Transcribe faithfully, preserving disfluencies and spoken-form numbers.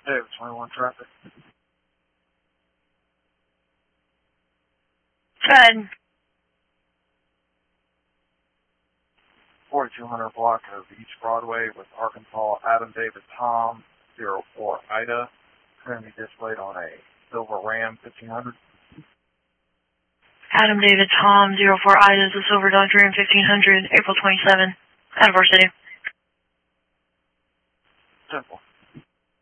David twenty-one traffic. Good. forty-two hundred block of East Broadway with Arkansas Adam David Tom zero four Ida. Currently displayed on a silver Ram fifteen hundred. Adam David Tom zero four Ida is the silver Dodge Ram fifteen hundred, April twenty-seventh, Anavar City. Simple.